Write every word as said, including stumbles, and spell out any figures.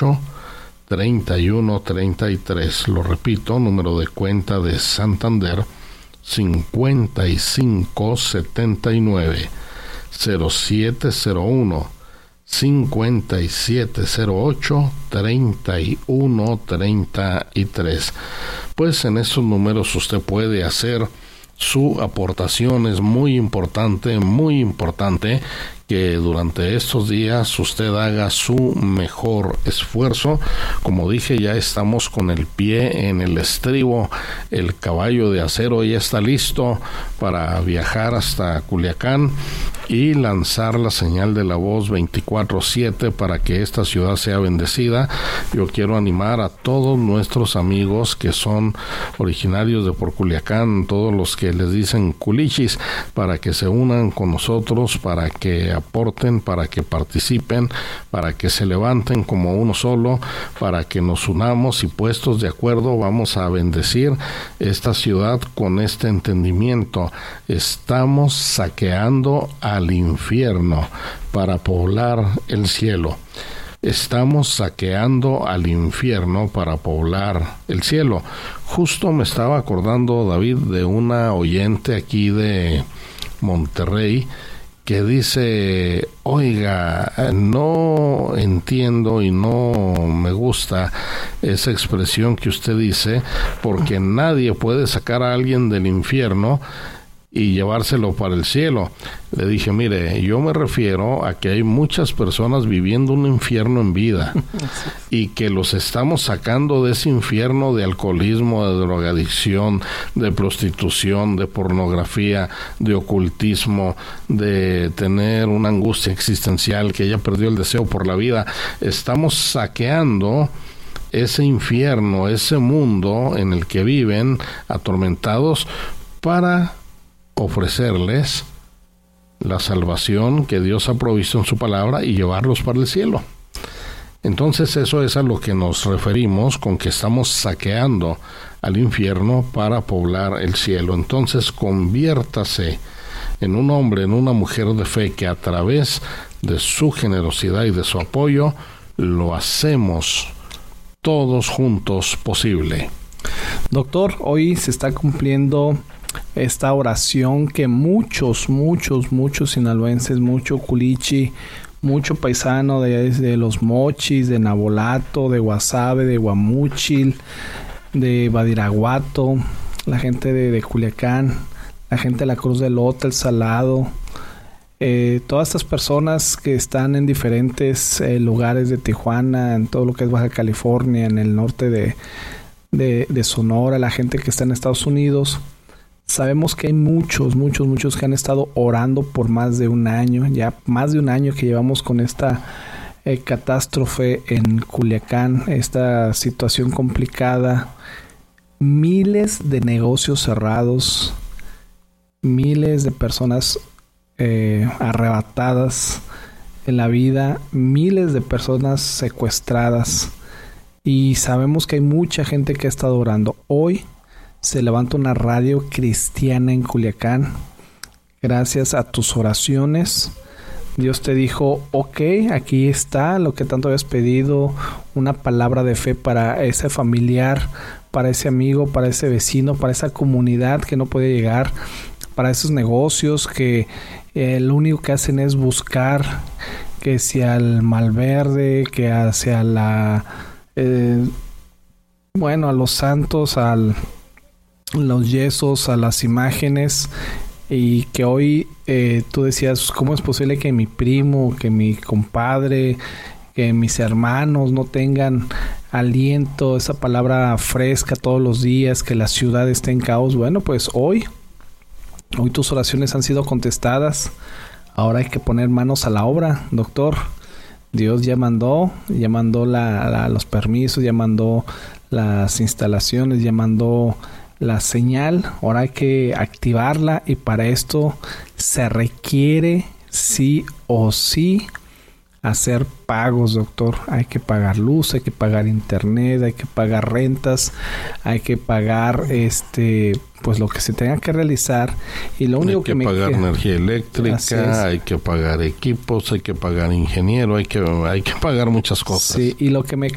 treinta y uno treinta y tres. Lo repito, número de cuenta de Santander, cincuenta y cinco setenta y nueve cero siete cero uno cincuenta y siete cero ocho treinta y uno treinta y tres. Pues en estos números usted puede hacer su aportación. Es muy importante, muy importante que durante estos días usted haga su mejor esfuerzo. Como dije, ya estamos con el pie en el estribo. El caballo de acero ya está listo para viajar hasta Culiacán y lanzar la señal de la voz veinticuatro siete para que esta ciudad sea bendecida. Yo quiero animar a todos nuestros amigos que son originarios de por Culiacán, todos los que les dicen culichis, para que se unan con nosotros, para que aporten, para que participen, para que se levanten como uno solo, para que nos unamos y puestos de acuerdo vamos a bendecir esta ciudad con este entendimiento. Estamos saqueando al infierno para poblar el cielo. Estamos saqueando al infierno para poblar el cielo. Justo me estaba acordando, David, de una oyente aquí de Monterrey que dice: oiga, no entiendo y no me gusta esa expresión que usted dice, porque nadie puede sacar a alguien del infierno y llevárselo para el cielo. Le dije: mire, yo me refiero a que hay muchas personas viviendo un infierno en vida y que los estamos sacando de ese infierno de alcoholismo, de drogadicción, de prostitución, de pornografía, de ocultismo, de tener una angustia existencial, que ya perdió el deseo por la vida. Estamos saqueando ese infierno, ese mundo en el que viven atormentados, para ofrecerles la salvación que Dios ha provisto en su palabra y llevarlos para el cielo. Entonces eso es a lo que nos referimos con que estamos saqueando al infierno para poblar el cielo. Entonces conviértase en un hombre, en una mujer de fe, que a través de su generosidad y de su apoyo lo hacemos todos juntos posible. Doctor, hoy se está cumpliendo esta oración que muchos, muchos, muchos sinaloenses, mucho culichi, mucho paisano de, de los Mochis, de Nabolato, de Guasave, de Guamúchil, de Badiraguato, la gente de, de Culiacán, la gente de la Cruz del Lote, El Salado, eh, todas estas personas que están en diferentes eh, lugares de Tijuana, en todo lo que es Baja California, en el norte de, de, de Sonora, la gente que está en Estados Unidos. Sabemos que hay muchos, muchos, muchos que han estado orando por más de un año, ya más de un año que llevamos con esta eh, catástrofe en Culiacán, esta situación complicada, miles de negocios cerrados, miles de personas eh, arrebatadas en la vida, miles de personas secuestradas, y sabemos que hay mucha gente que ha estado orando. Hoy se levanta una radio cristiana en Culiacán. Gracias a tus oraciones, Dios te dijo: ok, aquí está lo que tanto habías pedido, una palabra de fe para ese familiar, para ese amigo, para ese vecino, para esa comunidad que no puede llegar, para esos negocios que eh, lo único que hacen es buscar que sea el Malverde, que hacia la eh, bueno, a los santos, al los yesos, a las imágenes, y que hoy eh, tú decías: ¿cómo es posible que mi primo, que mi compadre, que mis hermanos no tengan aliento, esa palabra fresca todos los días, que la ciudad esté en caos? Bueno, pues hoy, hoy tus oraciones han sido contestadas. Ahora hay que poner manos a la obra, doctor. Dios ya mandó, ya mandó la, la, los permisos, ya mandó las instalaciones, ya mandó la señal. Ahora hay que activarla, y para esto se requiere sí o sí hacer pagos, doctor. Hay que pagar luz, hay que pagar internet, hay que pagar rentas, hay que pagar este pues lo que se tenga que realizar, y lo único hay que, que me pagar queda, energía eléctrica, hay que pagar equipos, hay que pagar ingeniero, hay que hay que pagar muchas cosas. Sí, y lo que me